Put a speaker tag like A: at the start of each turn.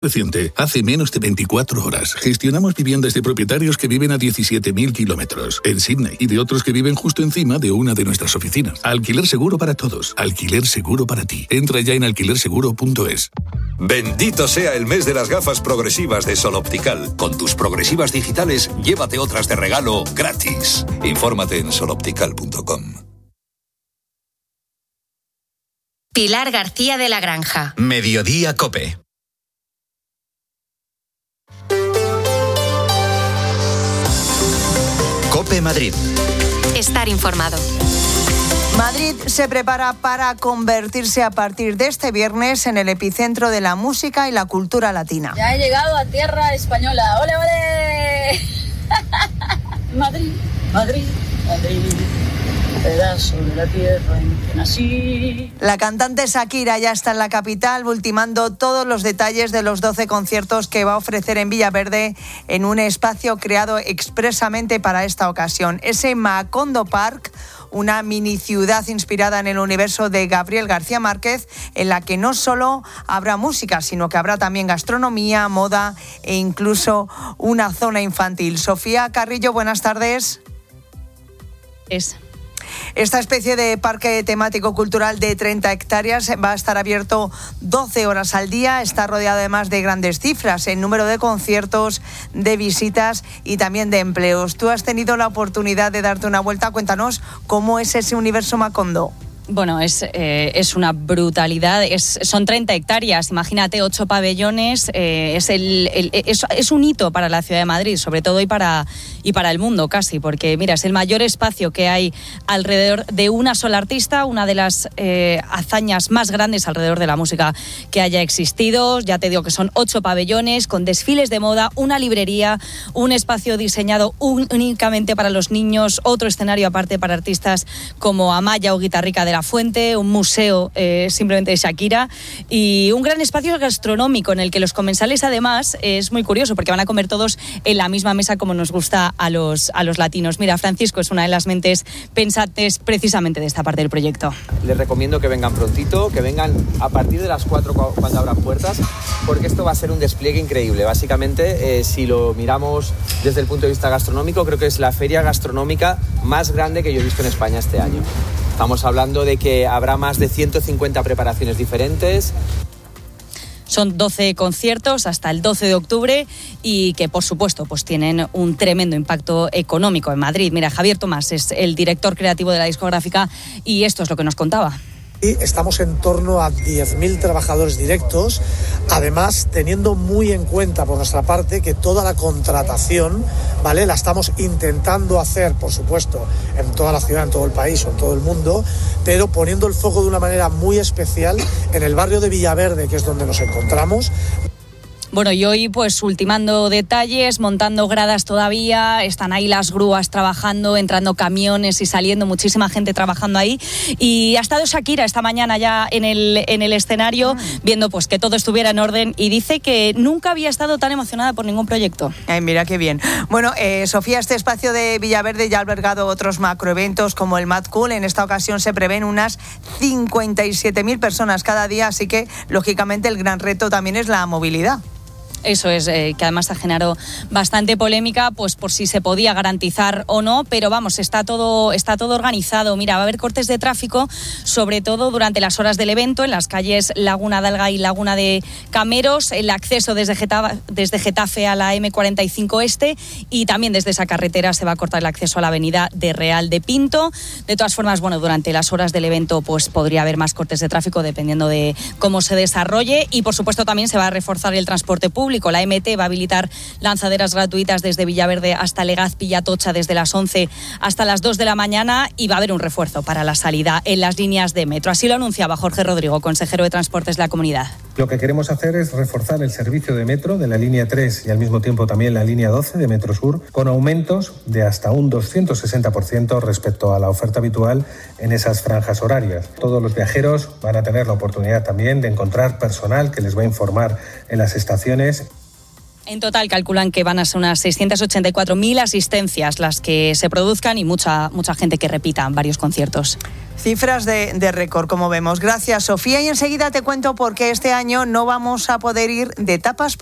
A: Reciente, hace menos de 24 horas, gestionamos viviendas de propietarios que viven a 17.000 kilómetros en Sydney y de otros que viven justo encima de una de nuestras oficinas. Alquiler seguro para todos. Alquiler seguro para ti. Entra ya en alquilerseguro.es.
B: Bendito sea el mes de las gafas progresivas de Sol Optical. Con tus progresivas digitales, llévate otras de regalo gratis. Infórmate en soloptical.com.
C: Pilar García de la Granja.
D: Mediodía COPE. COPE Madrid.
C: Estar informado.
E: Madrid se prepara para convertirse a partir de este viernes en el epicentro de la música y la cultura latina.
F: Ya he llegado a tierra española. ¡Ole, ole! Madrid, Madrid, Madrid. Pedazo de la tierra en que nací.
E: La cantante Shakira ya está en la capital, ultimando todos los detalles de los 12 conciertos que va a ofrecer en Villaverde en un espacio creado expresamente para esta ocasión. Ese Macondo Park, una mini ciudad inspirada en el universo de Gabriel García Márquez, en la que no solo habrá música, sino que habrá también gastronomía, moda e incluso una zona infantil. Sofía Carrillo, buenas tardes. Esta especie de parque temático cultural de 30 hectáreas va a estar abierto 12 horas al día. Está rodeado además de grandes cifras en número de conciertos, de visitas y también de empleos. Tú has tenido la oportunidad de darte una vuelta. Cuéntanos cómo es ese universo Macondo.
G: Bueno, es una brutalidad. Son 30 hectáreas, imagínate, 8 pabellones. Es un hito para la ciudad de Madrid, sobre todo y para el mundo casi, porque mira, es el mayor espacio que hay alrededor de una sola artista, una de las hazañas más grandes alrededor de la música que haya existido. Ya te digo que son 8 pabellones con desfiles de moda, una librería, un espacio diseñado únicamente para los niños, otro escenario aparte para artistas como Amaya o Guitarrica de la Fuente, un museo simplemente de Shakira y un gran espacio gastronómico en el que los comensales además es muy curioso porque van a comer todos en la misma mesa como nos gusta a los latinos. Mira, Francisco es una de las mentes pensantes precisamente de esta parte del proyecto.
H: Les recomiendo que vengan prontito, que vengan a partir de las 4 cuando abran puertas, porque esto va a ser un despliegue increíble. Básicamente, si lo miramos desde el punto de vista gastronómico, creo que es la feria gastronómica más grande que yo he visto en España este año. Estamos hablando de que habrá más de 150 preparaciones diferentes.
G: Son 12 conciertos hasta el 12 de octubre y que, por supuesto, pues tienen un tremendo impacto económico en Madrid. Mira, Javier Tomás es el director creativo de la discográfica y esto es lo que nos contaba.
I: Estamos en torno a 10.000 trabajadores directos, además teniendo muy en cuenta por nuestra parte que toda la contratación, ¿vale?, la estamos intentando hacer, por supuesto, en toda la ciudad, en todo el país o en todo el mundo, pero poniendo el foco de una manera muy especial en el barrio de Villaverde, que es donde nos encontramos.
G: Bueno, y hoy pues ultimando detalles, montando gradas todavía, están ahí las grúas trabajando, entrando camiones y saliendo, muchísima gente trabajando ahí. Y ha estado Shakira esta mañana ya en el escenario, viendo pues que todo estuviera en orden y dice que nunca había estado tan emocionada por ningún proyecto.
E: Ay, mira qué bien. Bueno, Sofía, este espacio de Villaverde ya ha albergado otros macroeventos como el Mad Cool. En esta ocasión se prevén unas 57.000 personas cada día, así que lógicamente el gran reto también es la movilidad.
G: Eso es, que además ha generado bastante polémica, pues por si se podía garantizar o no, pero vamos, está todo organizado. Mira, va a haber cortes de tráfico, sobre todo durante las horas del evento, en las calles Laguna d'Alga y Laguna de Cameros, el acceso desde Getafe a la M45 Este y también desde esa carretera se va a cortar el acceso a la avenida de Real de Pinto. De todas formas, bueno, durante las horas del evento pues podría haber más cortes de tráfico dependiendo de cómo se desarrolle y por supuesto también se va a reforzar el transporte público. La MT va a habilitar lanzaderas gratuitas desde Villaverde hasta Legazpi-Atocha desde las 11 hasta las 2 de la mañana y va a haber un refuerzo para la salida en las líneas de metro. Así lo anunciaba Jorge Rodrigo, consejero de Transportes de la comunidad.
J: Lo que queremos hacer es reforzar el servicio de metro de la línea 3 y al mismo tiempo también la línea 12 de Metro Sur con aumentos de hasta un 260% respecto a la oferta habitual en esas franjas horarias. Todos los viajeros van a tener la oportunidad también de encontrar personal que les va a informar en las estaciones.
G: En total calculan que van a ser unas 684.000 asistencias las que se produzcan y mucha gente que repita varios conciertos.
E: Cifras de récord, como vemos. Gracias, Sofía. Y enseguida te cuento por qué este año no vamos a poder ir de tapas